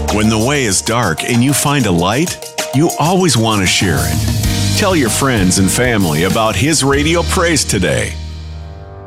When the way is dark and you find a light, you always want to share it. Tell your friends and family about His Radio Praise today.